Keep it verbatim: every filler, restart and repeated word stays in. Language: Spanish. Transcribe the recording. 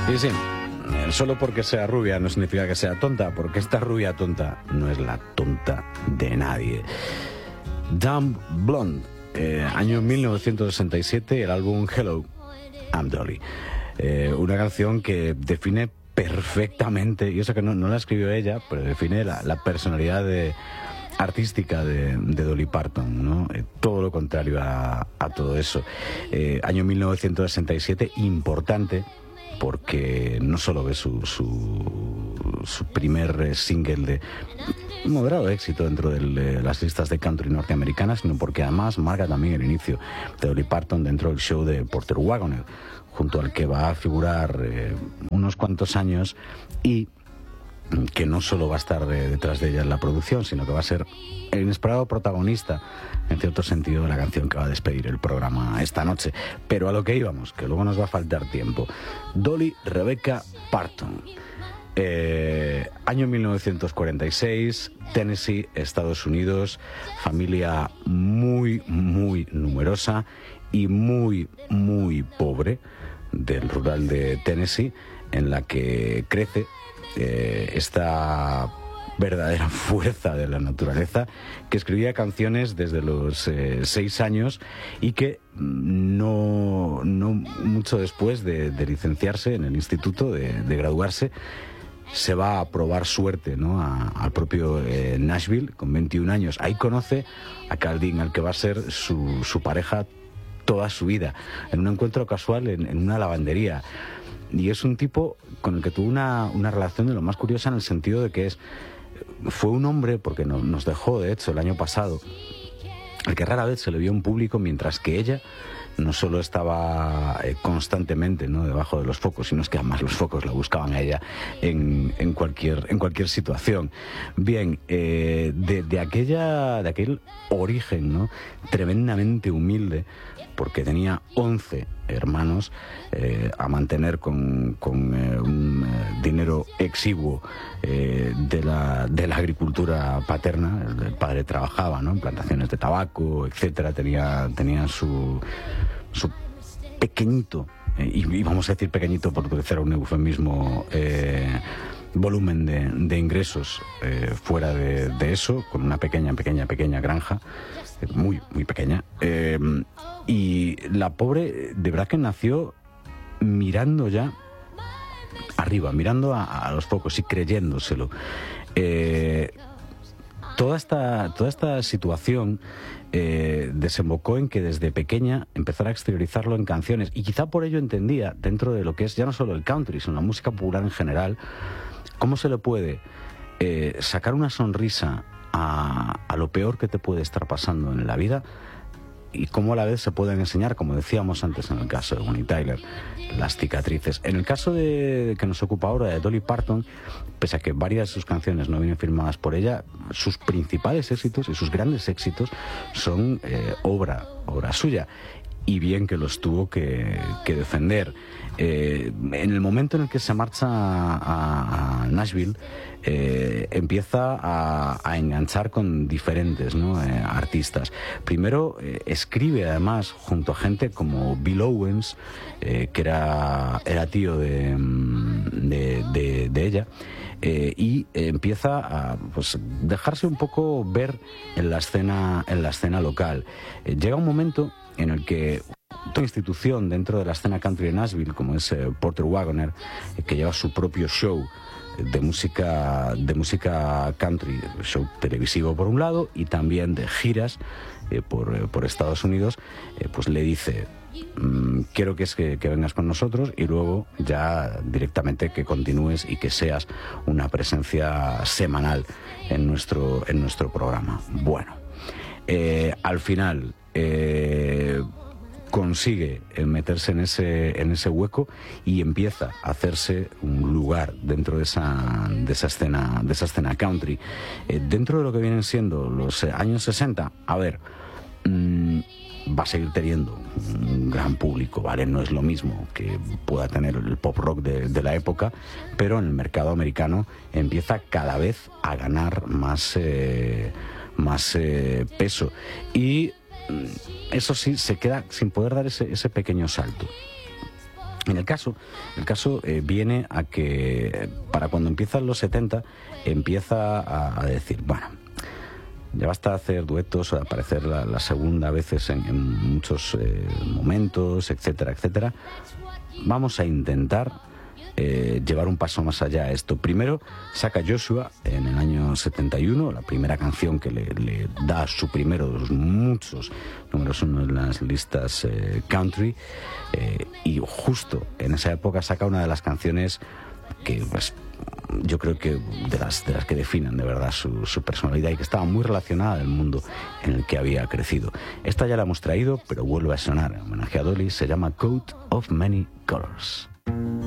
Y sí, solo porque sea rubia no significa que sea tonta, porque esta rubia tonta no es la tonta de nadie. Dumb Blonde, eh, año mil novecientos sesenta y siete, el álbum Hello, I'm Dolly. Eh, una canción que define perfectamente, y eso que no, no la escribió ella, pero define la, la personalidad de, artística de, de Dolly Parton, ¿no? Eh, todo lo contrario a, a todo eso. Eh, año mil novecientos sesenta y siete, importante, porque no solo ve su, su, su primer single de moderado éxito dentro de las listas de country norteamericanas, sino porque además marca también el inicio de Dolly Parton dentro del show de Porter Wagoner, junto al que va a figurar eh, unos cuantos años, y que no solo va a estar de, detrás de ella en la producción, sino que va a ser el inesperado protagonista, en cierto sentido, de la canción que va a despedir el programa esta noche. Pero a lo que íbamos, que luego nos va a faltar tiempo. Dolly Rebecca Parton. Eh, año mil novecientos cuarenta y seis, Tennessee, Estados Unidos, familia muy, muy numerosa y muy, muy pobre del rural de Tennessee, en la que crece eh, esta verdadera fuerza de la naturaleza, que escribía canciones desde los eh, seis años y que no, no mucho después de, de licenciarse en el instituto, de, de graduarse, se va a probar suerte, ¿no? a, al propio eh, Nashville con veintiún años. Ahí conoce a Caldín, al que va a ser su, su pareja toda su vida, en un encuentro casual en, en una lavandería. Y es un tipo con el que tuvo una, una relación de lo más curiosa, en el sentido de que es fue un hombre, porque no, nos dejó de hecho el año pasado, al que rara vez se le vio en público, mientras que ella no solo estaba eh, constantemente, ¿no?, debajo de los focos, sino es que además los focos la buscaban a ella en, en, cualquier, en cualquier situación. Bien, eh, de, de, aquella, de aquel origen, ¿no?, tremendamente humilde, porque tenía once hermanos eh, a mantener con, con eh, un eh, dinero exiguo eh, de, la, de la agricultura paterna. El padre trabajaba, ¿no?, en plantaciones de tabaco, etcétera. Tenía, tenía su, su pequeñito, eh, y, y vamos a decir pequeñito por utilizar un eufemismo, eh, volumen de, de ingresos eh, fuera de, de eso, con una pequeña, pequeña, pequeña granja, eh, muy, muy pequeña. Eh, y la pobre, de verdad que nació mirando ya arriba, mirando a, a los focos y creyéndoselo. Eh, toda esta, toda esta situación eh, desembocó en que desde pequeña empezara a exteriorizarlo en canciones, y quizá por ello entendía, dentro de lo que es ya no solo el country, sino la música popular en general, cómo se le puede eh, sacar una sonrisa a, a lo peor que te puede estar pasando en la vida, y cómo a la vez se pueden enseñar, como decíamos antes en el caso de Bonnie Tyler, las cicatrices. En el caso de que nos ocupa ahora, de Dolly Parton, pese a que varias de sus canciones no vienen firmadas por ella, sus principales éxitos y sus grandes éxitos son eh, obra, obra suya. Y bien que los tuvo que, que defender. Eh, en el momento en el que se marcha a, a Nashville, eh, empieza a, a enganchar con diferentes, ¿no?, eh, artistas. Primero eh, escribe además junto a gente como Bill Owens, eh, que era, era tío de, de, de, de ella, eh, y eh, empieza a pues, dejarse un poco ver en la escena, en la escena local. Eh, llega un momento en el que toda institución dentro de la escena country de Nashville, como es eh, Porter Wagoner, eh, que lleva su propio show de música de música country, show televisivo por un lado, y también de giras eh, por, eh, por Estados Unidos, eh, pues le dice: mmm, quiero que, es que, que vengas con nosotros, y luego ya directamente que continúes y que seas una presencia semanal en nuestro, en nuestro programa. Bueno, eh, al final eh, consigue meterse en ese, en ese hueco y empieza a hacerse un lugar dentro de esa, de esa escena, de esa escena country. Eh, dentro de lo que vienen siendo los eh, años sesenta, a ver, mmm, va a seguir teniendo un gran público, ¿vale? No es lo mismo que pueda tener el pop rock de, de la época, pero en el mercado americano empieza cada vez a ganar más, eh, más eh, peso. Y eso sí, se queda sin poder dar ese, ese pequeño salto. En el caso, el caso eh, viene a que para cuando empiezan los setenta empieza a, a decir, bueno, ya basta hacer duetos, aparecer la, la segunda veces en, en muchos eh, momentos, etcétera, etcétera. Vamos a intentar eh, llevar un paso más allá a esto. Primero saca Joshua en el año setenta y uno, la primera canción que le, le da su primero de los muchos números uno en las listas eh, country, eh, y justo en esa época saca una de las canciones que pues yo creo que de las, de las que definen de verdad su, su personalidad y que estaba muy relacionada al mundo en el que había crecido. Esta ya la hemos traído, pero vuelve a sonar en homenaje a Dolly, se llama Coat of Many Colors.